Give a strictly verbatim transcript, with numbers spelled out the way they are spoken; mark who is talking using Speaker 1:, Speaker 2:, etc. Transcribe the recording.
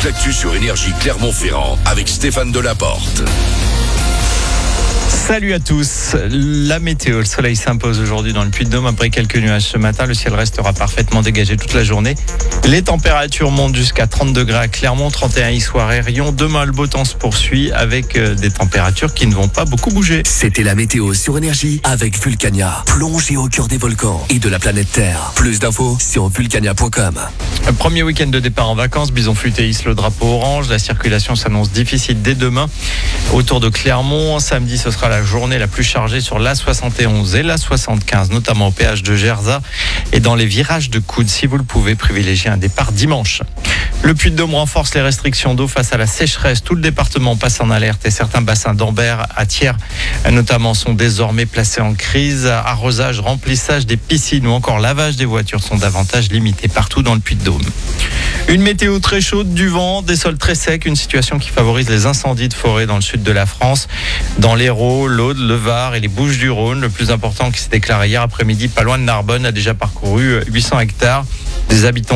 Speaker 1: l'actu sur Énergie Clermont-Ferrand avec Stéphane Delaporte.
Speaker 2: Salut à tous. La météo, le soleil s'impose aujourd'hui dans le Puy-de-Dôme après quelques nuages ce matin. Le ciel restera parfaitement dégagé toute la journée. Les températures montent jusqu'à trente degrés à Clermont, trente et un Issoire et Rion. Demain, le beau temps se poursuit avec des températures qui ne vont pas beaucoup bouger.
Speaker 3: C'était la météo sur Énergie avec Vulcania. Plongez au cœur des volcans et de la planète Terre. Plus d'infos sur vulcania point com.
Speaker 2: Premier week-end de départ en vacances, Bison Futé hisse le drapeau orange. La circulation s'annonce difficile dès demain autour de Clermont. Samedi, ce sera la journée la plus chargée sur l'A soixante et onze et l'A soixante-quinze, notamment au péage de Gerzat et dans les virages de Coude. Si vous le pouvez, privilégiez un départ dimanche. Le Puy-de-Dôme renforce les restrictions d'eau face à la sécheresse. Tout le département passe en alerte et certains bassins d'Ambert, à Thiers notamment, sont désormais placés en crise. Arrosage, remplissage des piscines ou encore lavage des voitures sont davantage limités partout dans le Puy-de-Dôme. Une météo très chaude, du vent, des sols très secs, une situation qui favorise les incendies de forêt dans le sud de la France, dans l'Hérault, l'Aude, le Var et les Bouches-du-Rhône. Le plus important qui s'est déclaré hier après-midi, pas loin de Narbonne, a déjà parcouru huit cents hectares. Des habitants